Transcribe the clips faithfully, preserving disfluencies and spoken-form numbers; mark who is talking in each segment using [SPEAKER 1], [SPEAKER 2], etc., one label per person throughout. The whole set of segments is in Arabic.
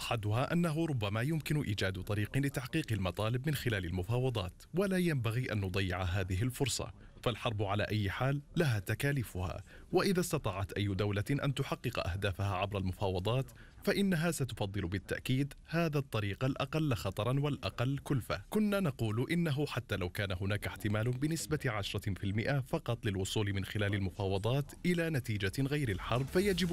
[SPEAKER 1] أحدها أنه ربما يمكن إيجاد طريق لتحقيق المطالب من خلال المفاوضات، ولا ينبغي أن نضيع هذه الفرصة، فالحرب على أي حال لها تكاليفها، وإذا استطاعت أي دولة أن تحقق أهدافها عبر المفاوضات فإنها ستفضل بالتأكيد هذا الطريق الأقل خطرا والأقل كلفة. كنا نقول إنه حتى لو كان هناك احتمال بنسبة عشرة بالمئة فقط للوصول من خلال المفاوضات إلى نتيجة غير الحرب فيجب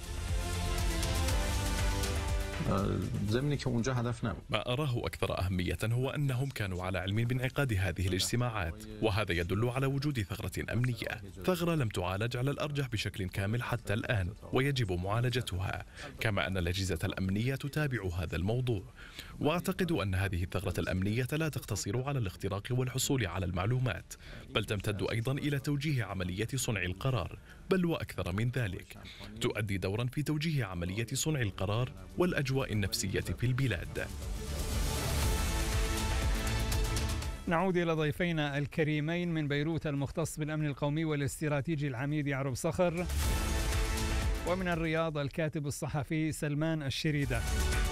[SPEAKER 2] ضمن که اونجا هدف نبود.
[SPEAKER 1] ما أراه أكثر أهمية هو أنهم كانوا على علم بانعقاد هذه الاجتماعات، وهذا يدل على وجود ثغرة أمنية، ثغرة لم تعالج على الأرجح بشكل كامل حتى الآن ويجب معالجتها، كما أن الأجهزة الأمنية تتابع هذا الموضوع. وأعتقد أن هذه الثغرة الأمنية لا تقتصر على الاختراق والحصول على المعلومات، بل تمتد أيضا إلى توجيه عملية صنع القرار، بل وأكثر من ذلك، تؤدي دورا في توجيه عملية صنع القرار والأجواء النفسية في البلاد.
[SPEAKER 3] نعود إلى ضيفينا الكريمين من بيروت المختص بالأمن القومي والاستراتيجي العميد يعرب صخر، ومن الرياض الكاتب الصحفي سلمان الشريدة.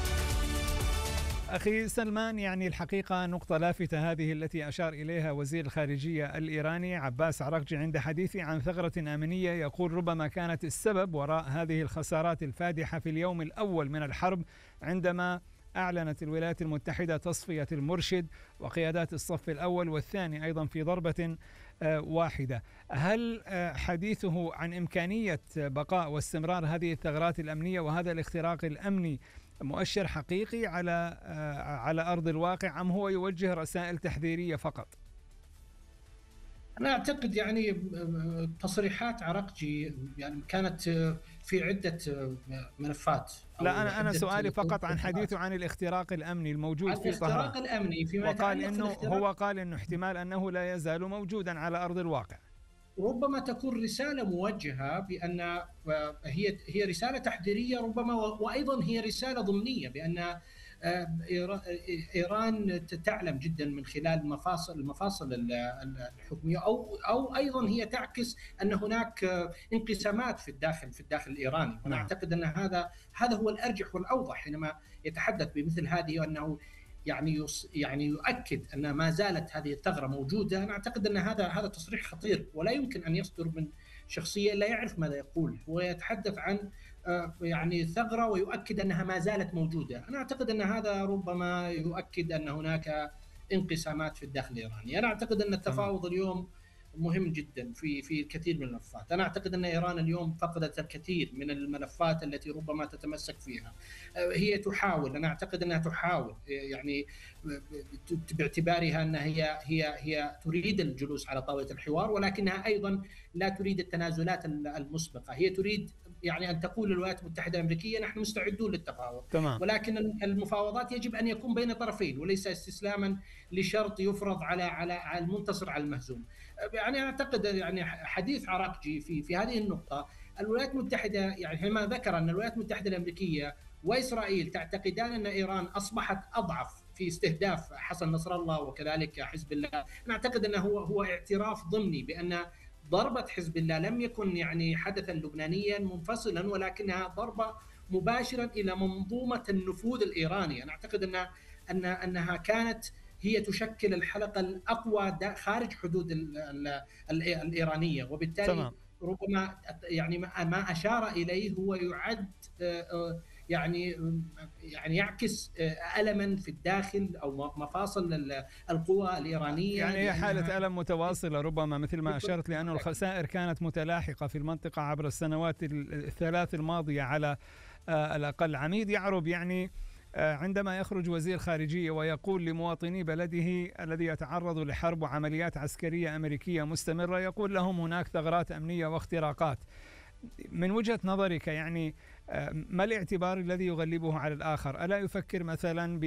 [SPEAKER 3] أخي سلمان، يعني الحقيقة نقطة لافتة هذه التي أشار إليها وزير الخارجية الإيراني عباس عراقجي عند حديثه عن ثغرة أمنية، يقول ربما كانت السبب وراء هذه الخسارات الفادحة في اليوم الأول من الحرب، عندما أعلنت الولايات المتحدة تصفية المرشد وقيادات الصف الأول والثاني أيضا في ضربة واحدة. هل حديثه عن إمكانية بقاء واستمرار هذه الثغرات الأمنية وهذا الاختراق الأمني مؤشر حقيقي على على أرض الواقع، أم هو يوجه رسائل تحذيرية فقط؟
[SPEAKER 4] أنا أعتقد يعني تصريحات عراقجي يعني كانت في عدة ملفات.
[SPEAKER 3] لا أنا أنا سؤالي فقط عن حديثه عن الاختراق الأمني الموجود في طهران.
[SPEAKER 4] الاختراق الأمني فيما
[SPEAKER 3] وقال إنه هو قال إنه احتمال أنه لا يزال موجودا على أرض الواقع.
[SPEAKER 4] ربما تكون رسالة موجهة بأن هي هي رسالة تحذيرية ربما، وأيضا هي رسالة ضمنية بأن إيران تعلم جدا من خلال مفاصل المفاصل الحكمية، أو أو أيضا هي تعكس أن هناك انقسامات في الداخل في الداخل الإيراني. وأنا أعتقد أن هذا هذا هو الأرجح والأوضح حينما يتحدث بمثل هذه، أنه يعني يعني يؤكد أن ما زالت هذه الثغرة موجودة. أنا أعتقد أن هذا هذا تصريح خطير ولا يمكن أن يصدر من شخصية لا يعرف ماذا يقول. هو يتحدث عن يعني ثغرة ويؤكد أنها ما زالت موجودة. أنا أعتقد أن هذا ربما يؤكد أن هناك انقسامات في الداخل الإيراني. أنا أعتقد أن التفاوض اليوم مهم جدا في في الكثير من الملفات. أنا أعتقد أن إيران اليوم فقدت الكثير من الملفات التي ربما تتمسك فيها. هي تحاول، أنا أعتقد أنها تحاول يعني باعتبارها أنها هي هي هي تريد الجلوس على طاولة الحوار، ولكنها أيضا لا تريد التنازلات المسبقة. هي تريد يعني أن تقول للولايات المتحدة الأمريكية نحن مستعدون للتفاوض،
[SPEAKER 3] تمام.
[SPEAKER 4] ولكن المفاوضات يجب أن يكون بين طرفين وليس استسلاما لشرط يفرض على على المنتصر على المهزوم. يعني أعتقد يعني حديث عراقجي في في هذه النقطة، الولايات المتحدة يعني حينما ذكر أن الولايات المتحدة الأمريكية وإسرائيل تعتقدان أن إيران أصبحت أضعف في استهداف حسن نصر الله وكذلك حزب الله. أنا أعتقد أنه هو هو اعتراف ضمني بأن ضربة حزب الله لم يكن يعني حدثا لبنانيا منفصلا، ولكنها ضربة مباشرا إلى منظومة النفوذ الإيراني. أنا أعتقد أن أن أنها كانت هي تشكل الحلقة الأقوى خارج حدود ال ال ال الإيرانية، وبالتالي تمام. ربما يعني ما أشار إليه هو يعد يعني يعني يعكس ألما في الداخل أو مفاصل القوى الإيرانية.
[SPEAKER 3] يعني هي حالة ألم متواصلة ربما مثل ما أشرت، لأن الخسائر كانت متلاحقة في المنطقة عبر السنوات الثلاث الماضية على الأقل. عميد يعرب، يعني عندما يخرج وزير خارجية ويقول لمواطني بلده الذي يتعرض لحرب وعمليات عسكرية أمريكية مستمرة، يقول لهم هناك ثغرات أمنية واختراقات، من وجهة نظرك يعني ما الاعتبار الذي يغلبه على الآخر؟ ألا يفكر مثلا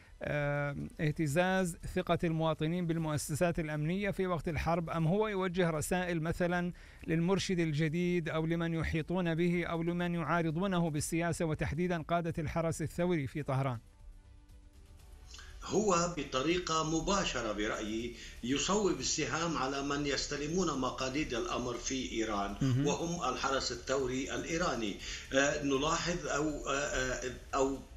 [SPEAKER 3] باهتزاز ثقة المواطنين بالمؤسسات الأمنية في وقت الحرب، أم هو يوجه رسائل مثلا للمرشد الجديد أو لمن يحيطون به أو لمن يعارضونه بالسياسة وتحديدا قادة الحرس الثوري في طهران؟
[SPEAKER 5] هو بطريقة مباشرة برأيي يصوب السهام على من يستلمون مقاليد الأمر في إيران، وهم الحرس الثوري الإيراني. نلاحظ أو أو